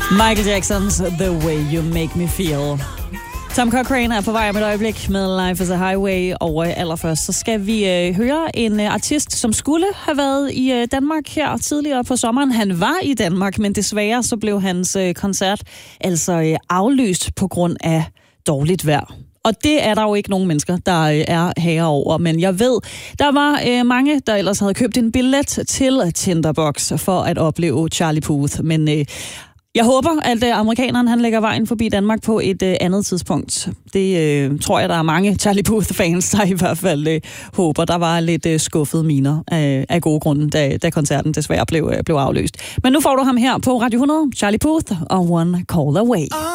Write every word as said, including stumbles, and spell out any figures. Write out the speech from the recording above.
Michael Jackson's The Way You Make Me Feel. Tom Cochrane er på vej om et øjeblik med Life is a Highway, og allerførst så skal vi øh, høre en øh, artist, som skulle have været i øh, Danmark her tidligere på sommeren. Han var i Danmark, men desværre så blev hans øh, koncert altså øh, aflyst på grund af dårligt vejr. Og det er der jo ikke nogen mennesker, der øh, er herover, men jeg ved, der var øh, mange, der ellers havde købt en billet til Tinderbox for at opleve Charlie Puth, men øh, jeg håber, at øh, amerikaneren han lægger vejen forbi Danmark på et øh, andet tidspunkt. Det øh, tror jeg, der er mange Charlie Puth-fans, der i hvert fald øh, håber. Der var lidt øh, skuffede miner øh, af gode grunde, da, da koncerten desværre blev, øh, blev afløst. Men nu får du ham her på Radio hundrede, Charlie Puth og One Call Away.